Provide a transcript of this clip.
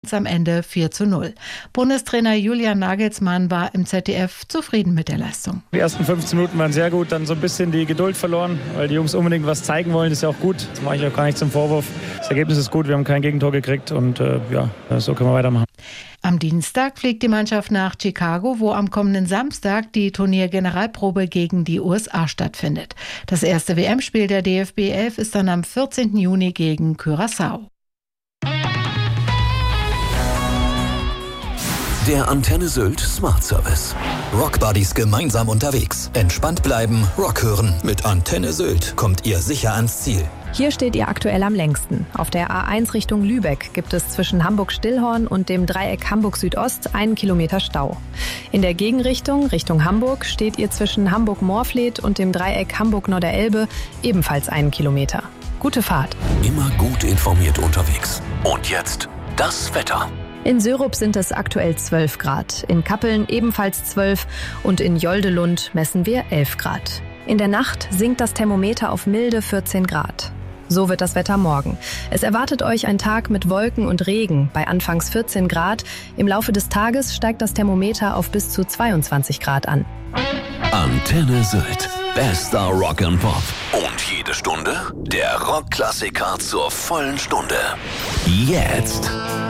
am Ende 4:0. Bundestrainer Julian Nagelsmann war im ZDF zufrieden mit der Leistung. Die ersten 15 Minuten waren sehr gut, dann so ein bisschen die Geduld verloren, weil die Jungs unbedingt was zeigen wollen, das ist ja auch gut. Das mache ich auch gar nicht zum Vorwurf. Das Ergebnis ist gut, wir haben kein Gegentor gekriegt und so können wir weitermachen. Am Dienstag fliegt die Mannschaft nach Chicago, wo am kommenden Samstag die Turniergeneralprobe gegen die USA stattfindet. Das erste WM-Spiel der DFB 11 ist dann am 14. Juni gegen Curaçao. Der Antenne Sylt Smart Service. Rockbuddies gemeinsam unterwegs. Entspannt bleiben, Rock hören. Mit Antenne Sylt kommt ihr sicher ans Ziel. Hier steht ihr aktuell am längsten. Auf der A1 Richtung Lübeck gibt es zwischen Hamburg-Stillhorn und dem Dreieck Hamburg-Südost 1 Kilometer Stau. In der Gegenrichtung, Richtung Hamburg, steht ihr zwischen Hamburg-Morfleet und dem Dreieck Hamburg-Norderelbe ebenfalls 1 Kilometer. Gute Fahrt. Immer gut informiert unterwegs. Und jetzt das Wetter. In Sörup sind es aktuell 12 Grad, in Kappeln ebenfalls 12 und in Joldelund messen wir 11 Grad. In der Nacht sinkt das Thermometer auf milde 14 Grad. So wird das Wetter morgen. Es erwartet euch ein Tag mit Wolken und Regen bei anfangs 14 Grad. Im Laufe des Tages steigt das Thermometer auf bis zu 22 Grad an. Antenne Sylt. Bester Rock and Pop. Und jede Stunde der Rockklassiker zur vollen Stunde. Jetzt.